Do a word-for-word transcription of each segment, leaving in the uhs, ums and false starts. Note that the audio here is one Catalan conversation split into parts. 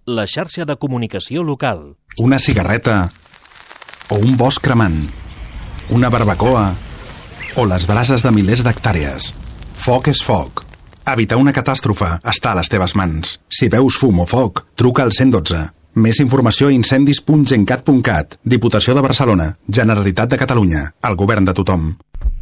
La xarxa de comunicació local. Una cigarreta o un bosc cremant, una barbacoa o les brases de milers d'hectàrees. Foc és foc. Evitar una catàstrofe està a les teves mans. Si veus fum o foc, truca al cent dotze. Més informació a incendis punt gencat punt cat. Diputació de Barcelona. Generalitat de Catalunya. El govern de tothom.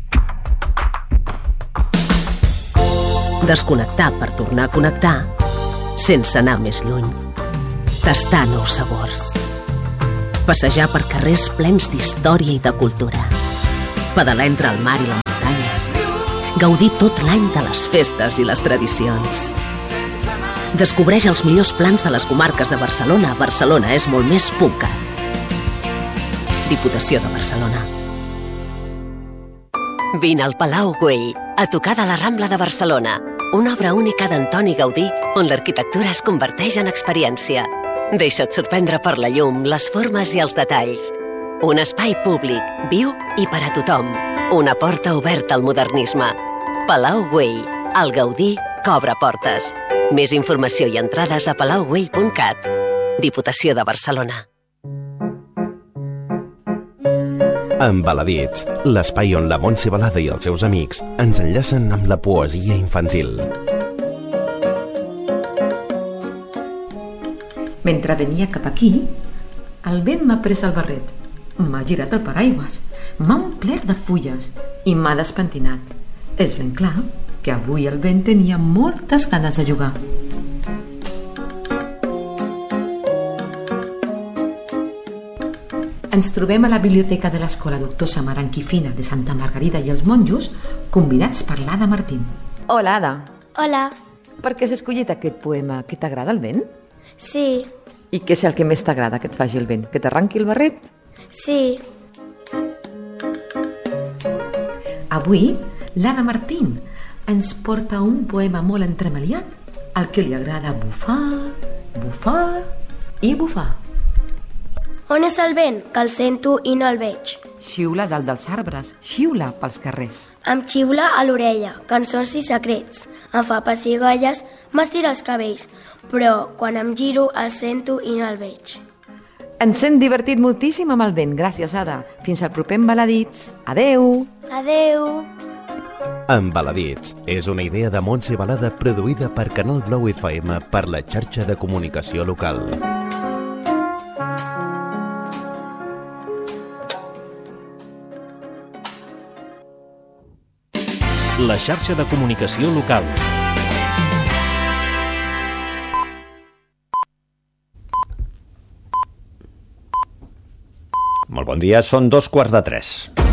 Desconnectar per tornar a connectar sense anar més lluny. Tastar nous sabors. Passejar per carrers plens d'història i de cultura. Pedalar entre el mar i la muntanya. Gaudir tot l'any de les festes i les tradicions. Descobreix els millors plans de les comarques de Barcelona. Barcelona és molt més .cat. Diputació de Barcelona. Vine al Palau Güell, a tocar de la Rambla de Barcelona. Una obra única d'Antoni Gaudí on l'arquitectura es converteix en experiència. Deixa't sorprendre per la llum, les formes i els detalls. Un espai públic, viu i per a tothom. Una porta oberta al modernisme. Palau Güell, el Gaudí que obre portes. Més informació i entrades a palau güell punt cat. Diputació de Barcelona. Embaladits, l'espai on la Montse Balada i els seus amics ens enllacen amb la poesia infantil. Mentre venia cap aquí, el vent m'ha pres el barret, m'ha girat el paraigües, m'ha omplert de fulles i m'ha despentinat. És ben clar que avui el vent tenia moltes ganes de jugar. Ens trobem a la biblioteca de l'Escola Doctor Samaranquifina de Santa Margarida i els monjos, convidats per l'Ada Martín. Hola, Ada. Hola. Per què has escollit aquest poema? Que t'agrada el vent? Sí. I què és el que més t'agrada que et faci el vent? Que t'arranqui el barret? Sí. Avui, l'Ada Martín ens porta un poema molt entremaliat al que li agrada bufar, bufar i bufar. On és el vent? Que el sento i no el veig. Xiula dalt dels arbres, xiula pels carrers. Em xiula a l'orella, cançons i secrets. Em fa pessigolles, m'estira els cabells, però quan em giro el sento i no el veig. Ens hem divertit moltíssim amb el vent. Gràcies, Ada. Fins al proper Embaladits. Adeu. Adeu. Embaladits és una idea de Montse Balada produïda per Canal Blau F M per la xarxa de comunicació local. La xarxa de comunicació local. Molt bon dia, són dos quarts de tres.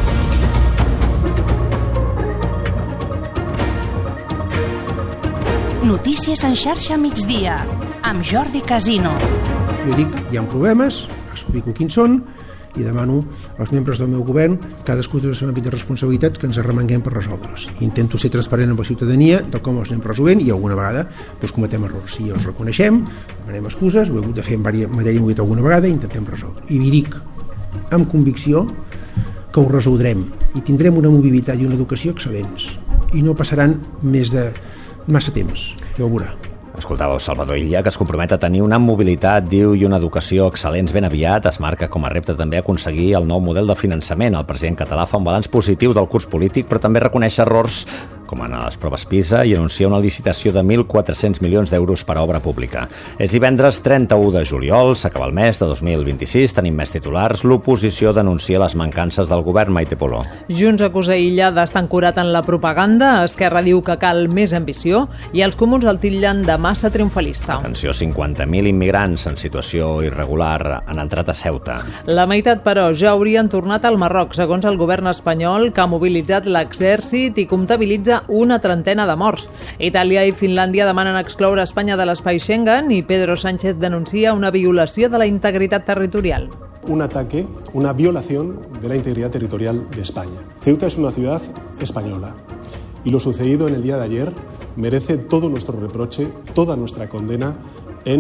Notícies en xarxa migdia, amb Jordi Casino. Jo dic, hi ha problemes, explico quins són i demano als membres del meu govern, cadascú té el seu àmbit de responsabilitat, que ens arremanguem per resoldre'ls. Intento ser transparent amb la ciutadania de com els anem resolent i alguna vegada doncs, cometem errors. Si els reconeixem, demanem excuses, ho he hagut de fer en matèria mobilitat alguna vegada i intentem resoldre. I vi dic amb convicció que ho resoldrem i tindrem una mobilitat i una educació excel·lents i no passaran més de massa temps, ja ho veurà. Escoltàveu Salvador Illa, que es compromet a tenir una mobilitat, diu, i una educació excel·lents ben aviat. Es marca com a repte també aconseguir el nou model de finançament. El president català fa un balanç positiu del curs polític, però també reconeix errors com en les proves PISA i anuncia una licitació de mil quatre-cents milions d'euros per a obra pública. És divendres trenta-u de juliol, s'acaba el mes de dos mil vint-i-sis, tenim més titulars. L'oposició denuncia les mancances del govern. Maite Polo. Junts acusa Illa d'estar ancorat en la propaganda, Esquerra diu que cal més ambició i els comuns el titllen de massa triomfalista. Atenció, cinquanta mil immigrants en situació irregular han entrat a Ceuta. La meitat, però, ja haurien tornat al Marroc, segons el govern espanyol, que ha mobilitzat l'exèrcit i comptabilitza una trentena de morts. Itàlia i Finlàndia demanen excloure Espanya de l'espai Schengen i Pedro Sánchez denuncia una violació de la integritat territorial. Un ataque, una violación de la integridad territorial de España. Ceuta es una ciudad española y lo sucedido en el día de ayer merece todo nuestro reproche, toda nuestra condena en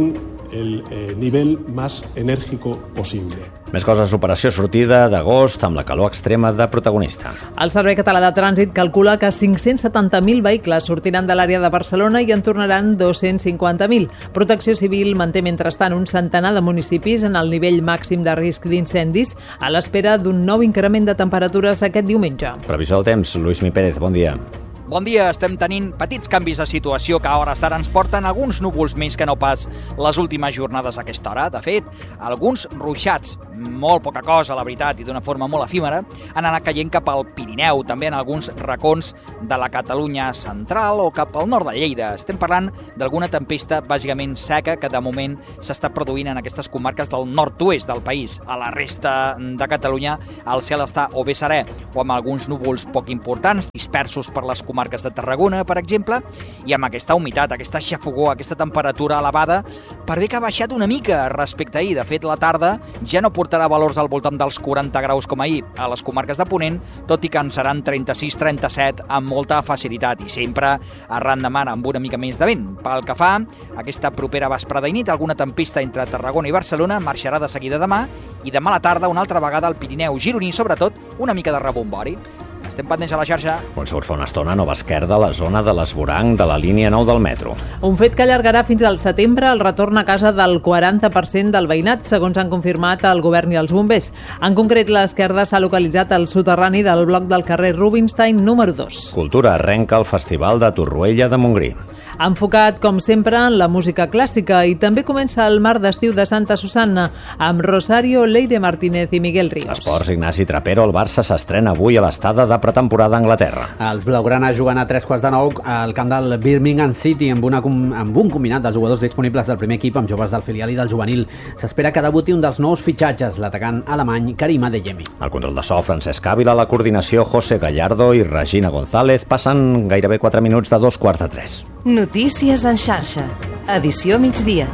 el eh, nivel más enérgico posible. Més coses, operació sortida d'agost amb la calor extrema de protagonista. El Servei Català de Trànsit calcula que cinc-cents setanta mil vehicles sortiran de l'àrea de Barcelona i en tornaran dos-cents cinquanta mil. Protecció Civil manté mentrestant un centenar de municipis en el nivell màxim de risc d'incendis a l'espera d'un nou increment de temperatures aquest diumenge. Previsió del temps, Lluís Mi Pérez, bon dia. Bon dia, estem tenint petits canvis de situació que a hores d'ara ens porten alguns núvols més que no pas les últimes jornades a aquesta hora. De fet, alguns ruixats, molt poca cosa, la veritat, i d'una forma molt efímera, han anat caient cap al Pirineu, també en alguns racons de la Catalunya central o cap al nord de Lleida. Estem parlant d'alguna tempesta bàsicament seca que de moment s'està produint en aquestes comarques del nord-oest del país. A la resta de Catalunya el cel està o bé serè o amb alguns núvols poc importants, dispersos per les comarques comarques de Tarragona, per exemple, i amb aquesta humitat, aquesta xafogor, aquesta temperatura elevada, per bé que ha baixat una mica respecte a ahir. De fet, la tarda ja no portarà valors al voltant dels quaranta graus com ahir a les comarques de Ponent, tot i que en seran trenta-sis trenta-set amb molta facilitat i sempre arran de mar amb una mica més de vent. Pel que fa a aquesta propera vesprada i nit, alguna tempesta entre Tarragona i Barcelona marxarà de seguida demà i demà a la tarda una altra vegada al Pirineu gironí, sobretot una mica de rebombori. Estem pendents a la xarxa. Quan surt fa una estona a Nova Esquerda, a la zona de l'Esvoranc de la línia nou del metro. Un fet que allargarà fins al setembre el retorn a casa del quaranta per cent del veïnat, segons han confirmat el govern i els bombers. En concret, l'Esquerda s'ha localitzat al soterrani del bloc del carrer Rubinstein número dos. Cultura arrenca el Festival de Torroella de Montgrí. Enfocat, com sempre, en la música clàssica, i també comença el mar d'estiu de Santa Susanna amb Rosario, Leire Martínez i Miguel Ríos. Esports, Ignasi Trapero. El Barça s'estrena avui a l'estada de pretemporada a Anglaterra. Els blaugrana juguen a tres quarts de nou al camp del Birmingham City amb, una, amb un combinat dels jugadors disponibles del primer equip amb joves del filial i del juvenil. S'espera que debuti un dels nous fitxatges, l'atacant alemany Karim Adeyemi. El control de so, Francesc Ávila, la coordinació, José Gallardo i Regina González. Passen gairebé quatre minuts de dos quarts de tres. Notícies en xarxa. Edició migdia.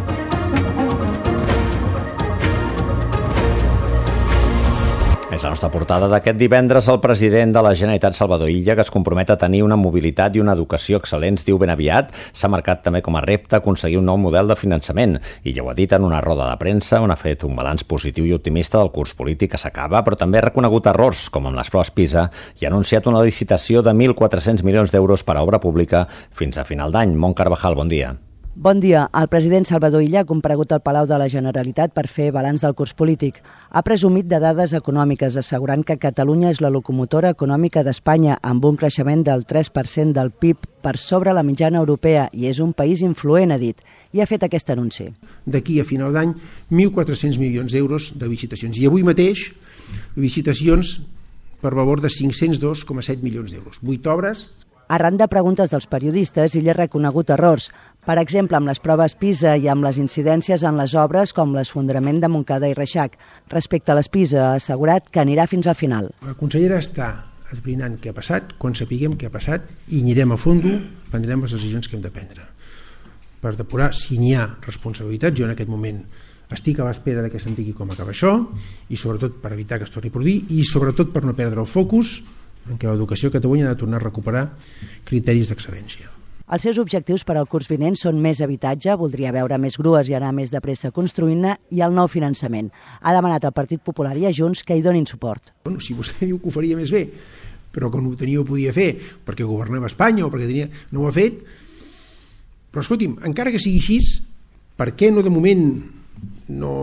És la nostra portada d'aquest divendres. El president de la Generalitat, Salvador Illa, que es compromet a tenir una mobilitat i una educació excel·lents, diu ben aviat, s'ha marcat també com a repte aconseguir un nou model de finançament. Illa ho ha dit en una roda de premsa on ha fet un balanç positiu i optimista del curs polític que s'acaba, però també ha reconegut errors, com amb les proves PISA, i ha anunciat una licitació de mil quatre-cents milions d'euros per a obra pública fins a final d'any. Mont Carvajal, bon dia. Bon dia. El president Salvador Illa ha comparegut al Palau de la Generalitat per fer balanç del curs polític. Ha presumit de dades econòmiques, assegurant que Catalunya és la locomotora econòmica d'Espanya amb un creixement del tres per cent del P I B per sobre la mitjana europea i és un país influent, ha dit, i ha fet aquest anunci. D'aquí a final d'any, mil quatre-cents milions d'euros de licitacions. I avui mateix, licitacions per valor de cinc-cents dos coma set milions d'euros. Vuit obres. Arran de preguntes dels periodistes, Illa ha reconegut errors, per exemple, amb les proves PISA i amb les incidències en les obres com l'esfondrament de Montcada i Reixac. Respecte a les PISA, ha assegurat que anirà fins al final. La consellera està esbrinant què ha passat, quan sapiguem què ha passat, i anirem a fons, prendrem les decisions que hem de prendre. Per depurar si n'hi ha responsabilitats, jo en aquest moment estic a l'espera que se'm digui com acaba això, i sobretot per evitar que es torni a produir, i sobretot per no perdre el focus en què l'educació a Catalunya ha de tornar a recuperar criteris d'excel·lència. Els seus objectius per al curs vinent són més habitatge, voldria veure més grues i anar més de pressa construint-ne, i el nou finançament. Ha demanat al Partit Popular i a Junts que hi donin suport. Bueno, si vostè diu que ho faria més bé, però que no ho tenia ho podia fer perquè governava Espanya o perquè tenia... no ho ha fet. Però escolti'm, encara que sigui així, per què no de moment no...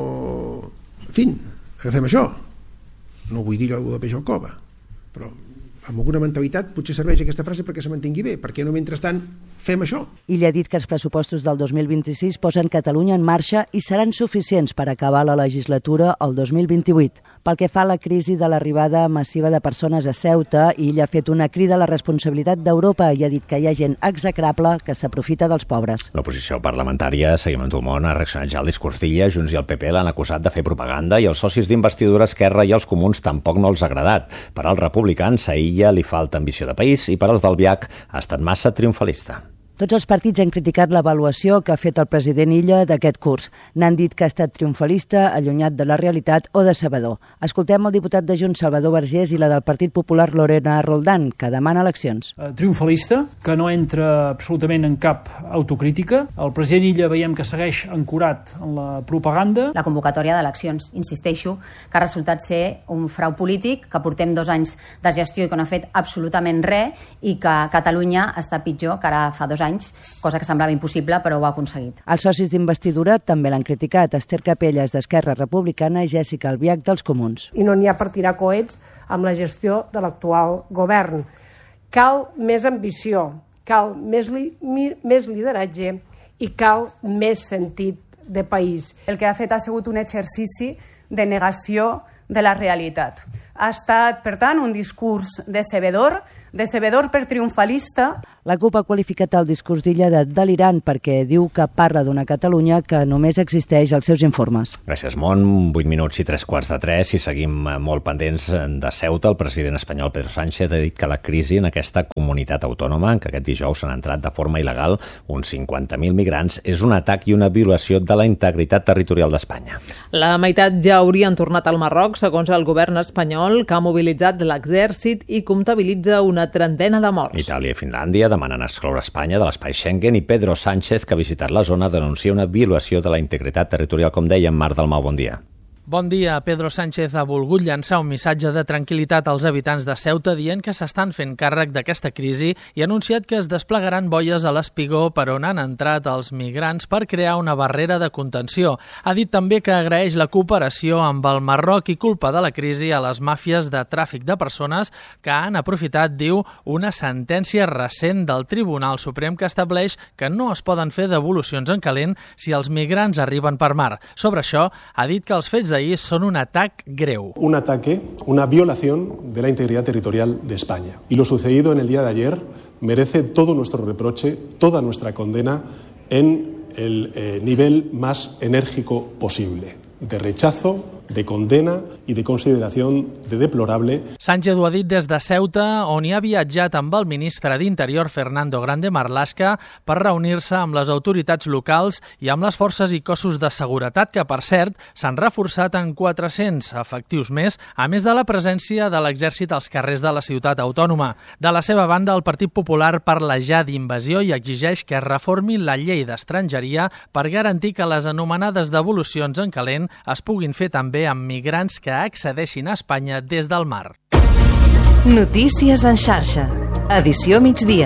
En fi, agafem això. No vull dir alguna de peix al cova, però amb alguna mentalitat potser serveix aquesta frase perquè se mantingui bé. Per què no, mentrestant, fem això? Illa ha dit que els pressupostos del dos mil vint-i-sis posen Catalunya en marxa i seran suficients per acabar la legislatura el dos mil vint-i-vuit. Pel que fa a la crisi de l'arribada massiva de persones a Ceuta, Illa ha fet una crida a la responsabilitat d'Europa i ha dit que hi ha gent execrable que s'aprofita dels pobres. L'oposició parlamentària, Seguiment del Món, ha reaccionat ja al discurs d'Illa. Junts i el P P l'han acusat de fer propaganda i els socis d'investidura Esquerra i els comuns tampoc no els ha agradat. Per als republicans, a Illa li falta ambició de país i per als del B I A C ha estat massa triomfalista. Tots els partits han criticat l'avaluació que ha fet el president Illa d'aquest curs. N'han dit que ha estat triomfalista, allunyat de la realitat o decebedor. Escoltem el diputat de Junts, Salvador Vergés, i la del Partit Popular, Lorena Roldán, que demana eleccions. Uh, triomfalista, que no entra absolutament en cap autocrítica. El president Illa veiem que segueix ancorat en la propaganda. La convocatòria d'eleccions, insisteixo, que ha resultat ser un frau polític, que portem dos anys de gestió i que no ha fet absolutament res i que Catalunya està pitjor que ara fa dos anys, cosa que semblava impossible, però ho ha aconseguit. Els socis d'investidura també l'han criticat. Esther Capelles, d'Esquerra Republicana, i Jèssica Albiach, dels Comuns. I no n'hi ha per tirar coets amb la gestió de l'actual govern. Cal més ambició, cal més, li, mi, més lideratge i cal més sentit de país. El que ha fet ha sigut un exercici de negació de la realitat. Ha estat, per tant, un discurs decebedor, decebedor per triomfalista. La CUP ha qualificat el discurs d'Illa de delirant perquè diu que parla d'una Catalunya que només existeix als seus informes. Gràcies, Mont. vuit minuts i tres quarts de tres i seguim molt pendents de Ceuta. El president espanyol Pedro Sánchez ha dit que la crisi en aquesta comunitat autònoma, en què aquest dijous s'han entrat de forma il·legal uns cinquanta mil migrants, és un atac i una violació de la integritat territorial d'Espanya. La meitat ja haurien tornat al Marroc, segons el govern espanyol, que ha mobilitzat l'exèrcit i comptabilitza una trentena de morts. Itàlia i Finlàndia demanen excloure Espanya de l'espai Schengen i Pedro Sánchez, que ha visitat la zona, denuncia una violació de la integritat territorial, com deia Marc Dalmau. Bon dia. Bon dia. Pedro Sánchez ha volgut llançar un missatge de tranquil·litat als habitants de Ceuta dient que s'estan fent càrrec d'aquesta crisi i ha anunciat que es desplegaran boies a l'espigó per on han entrat els migrants per crear una barrera de contenció. Ha dit també que agraeix la cooperació amb el Marroc i culpa de la crisi a les màfies de tràfic de persones que han aprofitat, diu, una sentència recent del Tribunal Suprem que estableix que no es poden fer devolucions en calent si els migrants arriben per mar. Sobre això, ha dit que els fets de son un ataque greu. Un ataque, una violación de la integridad territorial de España. Y lo sucedido en el día de ayer merece todo nuestro reproche, toda nuestra condena en el eh, nivel más enérgico posible, de rechazo, de condena i de consideració de deplorable. Sánchez ho ha dit des de Ceuta, on hi ha viatjat amb el ministre d'Interior, Fernando Grande Marlaska, per reunir-se amb les autoritats locals i amb les forces i cossos de seguretat, que, per cert, s'han reforçat en quatre-cents efectius més, a més de la presència de l'exèrcit als carrers de la ciutat autònoma. De la seva banda, el Partit Popular parla ja d'invasió i exigeix que es reformi la llei d'estrangeria per garantir que les anomenades devolucions en calent es puguin fer també amb migrants que accedeixin a Espanya des del mar. Notícies en xarxa. Edició migdia.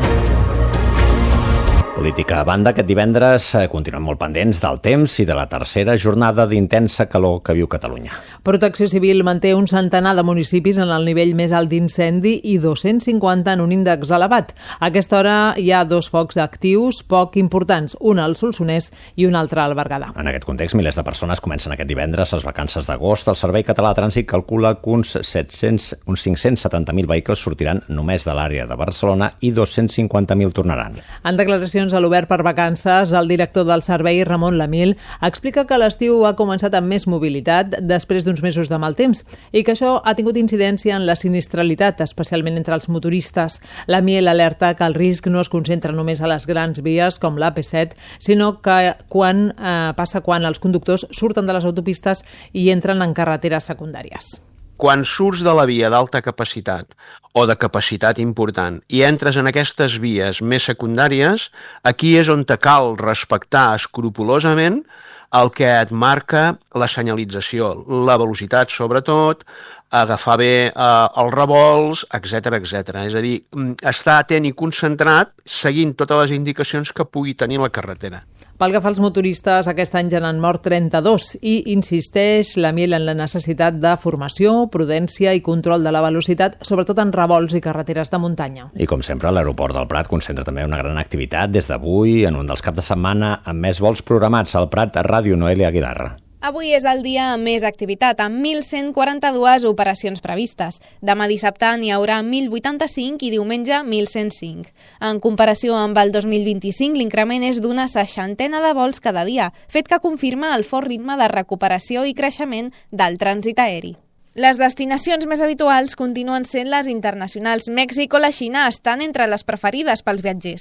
Política a banda, aquest divendres continuem molt pendents del temps i de la tercera jornada d'intensa calor que viu Catalunya. Protecció Civil manté un centenar de municipis en el nivell més alt d'incendi i dos-cents cinquanta en un índex elevat. A aquesta hora hi ha dos focs actius poc importants, un al Solsonès i un altre al Berguedà. En aquest context, milers de persones comencen aquest divendres les vacances d'agost. El Servei Català de Trànsit calcula que uns, set-cents, uns cinc-cents setanta mil vehicles sortiran només de l'àrea de Barcelona i dos-cents cinquanta mil tornaran. En declaracions a l'Obert per Vacances, el director del servei, Ramon Lamil, explica que l'estiu ha començat amb més mobilitat després d'uns mesos de mal temps i que això ha tingut incidència en la sinistralitat, especialment entre els motoristes. Lamil alerta que el risc no es concentra només a les grans vies com l'A P set, sinó que quan eh, passa quan els conductors surten de les autopistes i entren en carreteres secundàries. Quan surts de la via d'alta capacitat o de capacitat important i entres en aquestes vies més secundàries, aquí és on te cal respectar escrupolosament el que et marca la senyalització, la velocitat sobretot, agafar bé eh, els revolts, etcètera, etcètera. És a dir, estar atent i concentrat seguint totes les indicacions que pugui tenir la carretera. Pel que fa als motoristes, aquest any ja n'han mort trenta-dos i insisteix Lamil en la necessitat de formació, prudència i control de la velocitat, sobretot en revolts i carreteres de muntanya. I com sempre, l'aeroport del Prat concentra també una gran activitat des d'avui en un dels caps de setmana amb més vols programats al Prat a Ràdio Noelia Aguilar. Avui és el dia amb més activitat, amb mil cent quaranta-dues operacions previstes. Demà dissabte n'hi haurà mil vuitanta-cinc i diumenge mil cent cinc. En comparació amb el dos mil vint-i-cinc, l'increment és d'una seixantena de vols cada dia, fet que confirma el fort ritme de recuperació i creixement del trànsit aeri. Les destinacions més habituals continuen sent les internacionals. Mèxic o la Xina estan entre les preferides pels viatgers.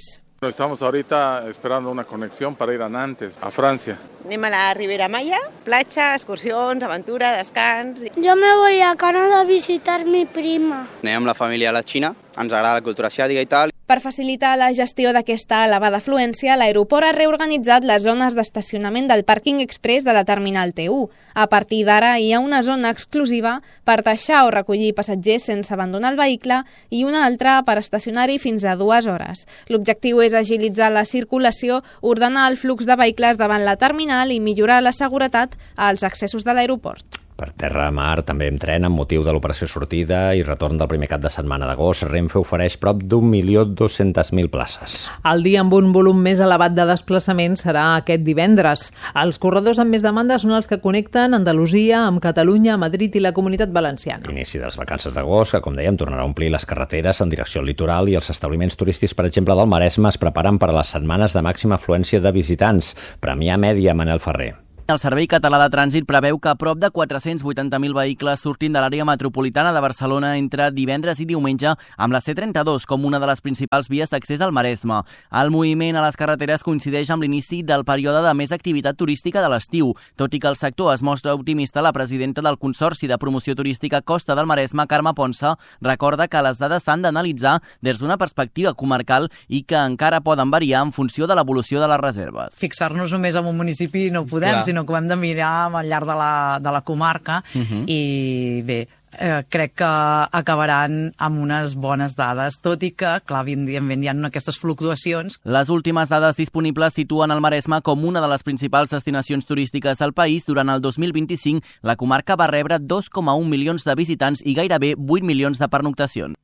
Estamos ahorita esperando una conexión para ir a Nantes, a Francia. Anem a la Ribera Maya, platja, excursions, aventura, descans... Yo me voy a Canadá a visitar mi prima. Anem amb la família a la Xina, ens agrada la cultura asiàtica i tal. Per facilitar la gestió d'aquesta elevada afluència, l'aeroport ha reorganitzat les zones d'estacionament del pàrquing express de la terminal T u. A partir d'ara hi ha una zona exclusiva per deixar o recollir passatgers sense abandonar el vehicle i una altra per estacionar-hi fins a dues hores. L'objectiu és agilitzar la circulació, ordenar el flux de vehicles davant la terminal i millorar la seguretat als accessos de l'aeroport. Per terra a mar, també amb tren, amb motiu de l'operació sortida i retorn del primer cap de setmana d'agost, Renfe ofereix prop d'un milió dos-cents mil places. El dia amb un volum més elevat de desplaçament serà aquest divendres. Els corredors amb més demanda són els que connecten Andalusia amb Catalunya, Madrid i la Comunitat Valenciana. Inici de les vacances d'agost, que com dèiem tornarà a omplir les carreteres en direcció al litoral i els establiments turístics, per exemple, del Maresme, es preparen per a les setmanes de màxima afluència de visitants. Premià Mèdia, Manel Ferrer. El Servei Català de Trànsit preveu que prop de quatre-cents vuitanta mil vehicles surtin de l'àrea metropolitana de Barcelona entre divendres i diumenge amb la C trenta-dos com una de les principals vies d'accés al Maresme. El moviment a les carreteres coincideix amb l'inici del període de més activitat turística de l'estiu. Tot i que el sector es mostra optimista, la presidenta del Consorci de Promoció Turística Costa del Maresme, Carme Ponsa, recorda que les dades s'han d'analitzar des d'una perspectiva comarcal i que encara poden variar en funció de l'evolució de les reserves. Fixar-nos només en un municipi no podem, Clar. sinó que ho hem de mirar al llarg de la, de la comarca uh-huh. i bé, eh, crec que acabaran amb unes bones dades, tot i que, clar, evidentment hi ha aquestes fluctuacions. Les últimes dades disponibles situen el Maresme com una de les principals destinacions turístiques del país. Durant el dos mil vint-i-cinc, la comarca va rebre dos coma un milions de visitants i gairebé vuit milions de pernoctacions.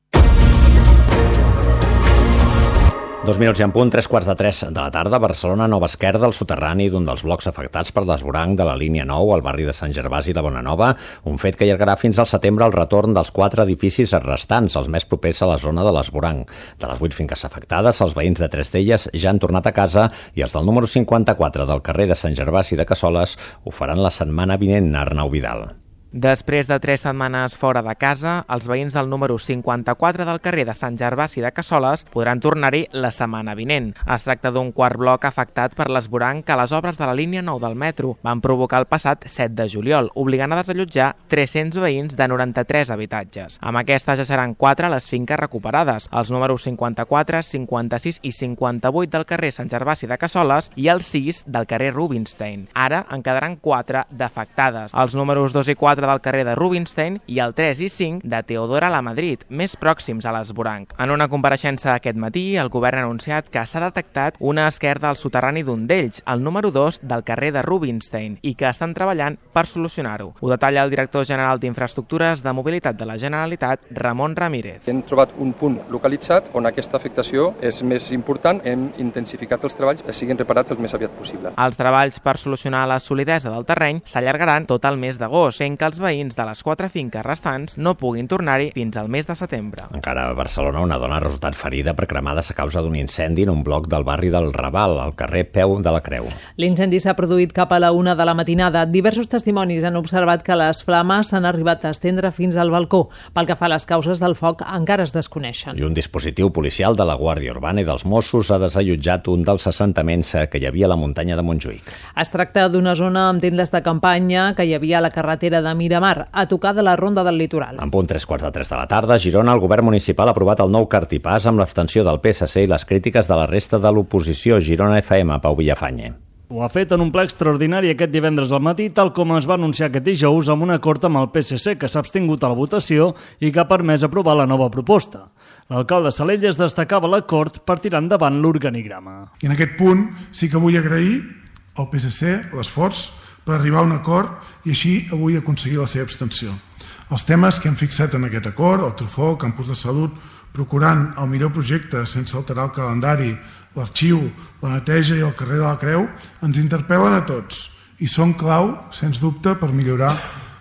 Dos minuts i en punt, tres quarts de tres de la tarda, Barcelona, nova esquerda, al soterrani d'un dels blocs afectats per l'esvoranc de la línia nou al barri de Sant Gervasi i la Bonanova, un fet que allargarà fins al setembre el retorn dels quatre edificis restants, els més propers a la zona de l'esvoranc. De les vuit finques afectades, els veïns de tres d'elles ja han tornat a casa i els del número cinquanta-quatre del carrer de Sant Gervasi de Cassoles ho faran la setmana vinent, Arnau Vidal. Després de tres setmanes fora de casa, els veïns del número cinquanta-quatre del carrer de Sant Gervasi de Cassoles podran tornar-hi la setmana vinent. Es tracta d'un quart bloc afectat per l'esvoranc que les obres de la línia nou del metro van provocar el passat set de juliol, obligant a desallotjar tres-cents veïns de noranta-tres habitatges. Amb aquestes ja seran quatre les finques recuperades, els números cinquanta-quatre, cinquanta-sis i cinquanta-vuit del carrer Sant Gervasi de Cassoles i el sis del carrer Rubinstein. Ara en quedaran quatre d'afectades, els números dos i quatre del carrer de Rubinstein i el tres i cinc de Teodora la Madrid, més pròxims a l'esvoranc. En una compareixença aquest matí, el govern ha anunciat que s'ha detectat una esquerda al soterrani d'un d'ells, el número dos del carrer de Rubinstein, i que estan treballant per solucionar-ho. Ho detalla el director general d'Infraestructures de Mobilitat de la Generalitat, Ramon Ramírez. Hem trobat un punt localitzat on aquesta afectació és més important. Hem intensificat els treballs que siguin reparats el més aviat possible. Els treballs per solucionar la solidesa del terreny s'allargaran tot el mes d'agost, fent que els veïns de les quatre finques restants no puguin tornar-hi fins al mes de setembre. Encara a Barcelona, una dona ha resultat ferida per cremades a causa d'un incendi en un bloc del barri del Raval, al carrer Peu de la Creu. L'incendi s'ha produït cap a la una de la matinada. Diversos testimonis han observat que les flames s'han arribat a estendre fins al balcó. Pel que fa a les causes del foc, encara es desconeixen. I un dispositiu policial de la Guàrdia Urbana i dels Mossos ha desallotjat un dels assentaments que hi havia a la muntanya de Montjuïc. Es tracta d'una zona amb tendes de campanya que hi havia a la carretera de Miramar, a tocar de la Ronda del Litoral. En punt tres quarts de tres de la tarda, a Girona, el govern municipal ha aprovat el nou cartipàs amb l'abstenció del P S C i les crítiques de la resta de l'oposició. Girona F M, Pau Villafanye. Ho ha fet en un ple extraordinari aquest divendres al matí, tal com es va anunciar aquest dijous amb un acord amb el P S C, que s'ha abstingut a la votació i que ha permès aprovar la nova proposta. L'alcalde Salelles destacava l'acord per tirar endavant l'organigrama. I en aquest punt sí que vull agrair al P S C l'esforç per arribar a un acord i així avui aconseguir la seva abstenció. Els temes que hem fixat en aquest acord, el Trufó, el campus de salut, procurant el millor projecte sense alterar el calendari, l'arxiu, la neteja i el carrer de la Creu, ens interpel·len a tots i són clau, sens dubte, per millorar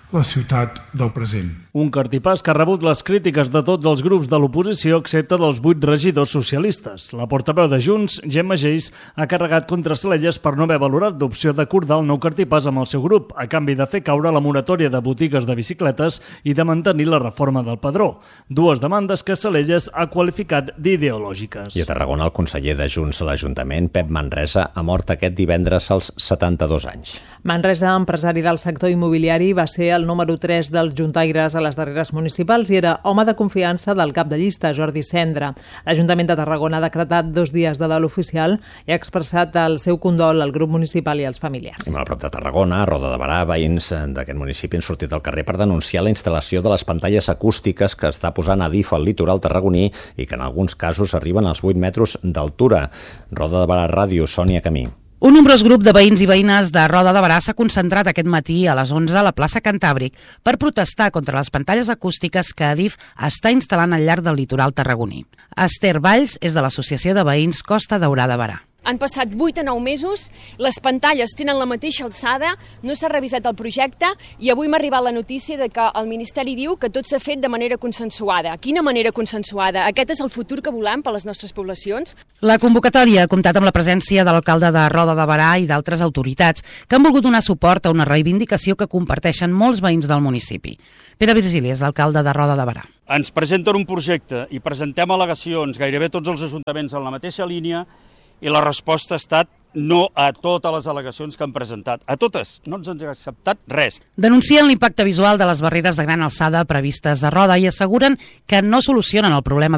la ciutat del present. Un cartipàs que ha rebut les crítiques de tots els grups de l'oposició excepte dels vuit regidors socialistes. La portaveu de Junts, Gemma Geis, ha carregat contra Salelles per no haver valorat l'opció d'acordar el nou cartipàs amb el seu grup, a canvi de fer caure la moratòria de botigues de bicicletes i de mantenir la reforma del padró. Dues demandes que Salelles ha qualificat d'ideològiques. I a Tarragona, el conseller de Junts a l'Ajuntament, Pep Manresa, ha mort aquest divendres als setanta-dos anys. Manresa, empresari del sector immobiliari, va ser el número tres dels juntaires a les darreres municipals i era home de confiança del cap de llista, Jordi Cendra. L'Ajuntament de Tarragona ha decretat dos dies de dol oficial i ha expressat el seu condol al grup municipal i als familiars. I molt a prop de Tarragona, a Roda de Barà, veïns d'aquest municipi han sortit al carrer per denunciar la instal·lació de les pantalles acústiques que està posant Adif al litoral tarragoní i que en alguns casos arriben als vuit metres d'altura. Roda de Barà Ràdio, Sònia Camí. Un nombrós grup de veïns i veïnes de Roda de Barà s'ha concentrat aquest matí a les onze a la plaça Cantàbric per protestar contra les pantalles acústiques que Adif està instal·lant al llarg del litoral tarragoní. Esther Valls és de l'Associació de Veïns Costa Daurada de Barà. Han passat vuit o nou mesos, les pantalles tenen la mateixa alçada, no s'ha revisat el projecte i avui m'ha arribat la notícia de que el Ministeri diu que tot s'ha fet de manera consensuada. Quina manera consensuada? Aquest és el futur que volem per a les nostres poblacions? La convocatòria ha comptat amb la presència de l'alcalde de Roda de Barà i d'altres autoritats que han volgut donar suport a una reivindicació que comparteixen molts veïns del municipi. Pere Virgili és l'alcalde de Roda de Barà. Ens presenten un projecte i presentem al·legacions, gairebé tots els ajuntaments en la mateixa línia, i la resposta ha estat no a totes les al·legacions que han presentat. A totes, no ens han acceptat res. Denuncien l'impacte visual de les barreres de gran alçada previstes a Roda i asseguren que no solucionen el problema